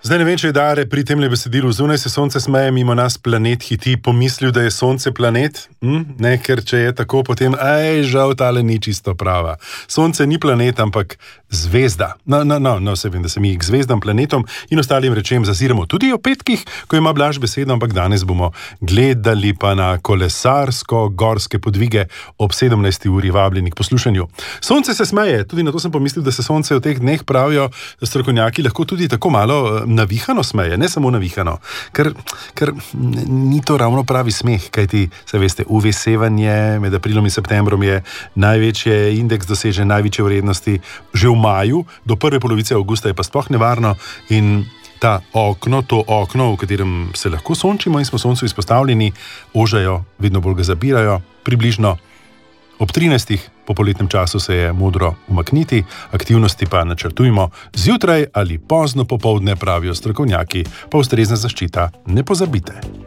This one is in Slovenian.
Zdaj ne vem, če je Dare pri tem besedilu zunaj se sonce smeje, mimo nas planet hiti, pomislil, da je sonce planet? Ne, ker če je tako, potem, žal, tale ni čisto prava. Sonce ni planet, ampak zvezda. No, se vem, da se mi k zvezdam, planetom in ostalim rečem zaziramo tudi o petkih, ko ima Blaž besedo, ampak danes bomo gledali pa na kolesarsko-gorske podvige ob 17. uri vabljeni k poslušanju. Sonce se smeje, tudi na to sem pomislil, da se sonce v teh dneh pravijo strokovnjaki lahko tudi tako malo navihano smeje, ne samo navihano, ker ni to ravno pravi smeh, kajti, se veste, UV sevanje med aprilom in septembrom je največji indeks doseže največje vrednosti že v maju, do prve polovice avgusta je pa sploh nevarno in to okno, v katerem se lahko sončimo in smo soncu izpostavljeni, ožajo, vedno bolj ga zabirajo, približno ob 13. po poletnem času se je modro umakniti, aktivnosti pa načrtujmo zjutraj ali pozno popoldne, pravijo strokovnjaki, pa ustrezna zaščita ne pozabite.